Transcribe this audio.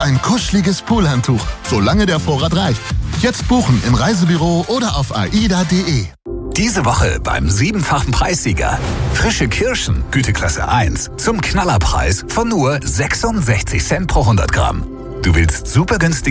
ein kuscheliges Poolhandtuch, solange der Vorrat reicht. Jetzt buchen im Reisebüro oder auf aida.de. Diese Woche beim 7-fachen Preissieger. Frische Kirschen, Güteklasse 1, zum Knallerpreis von nur 66 Cent pro 100 Gramm. Du willst super günstig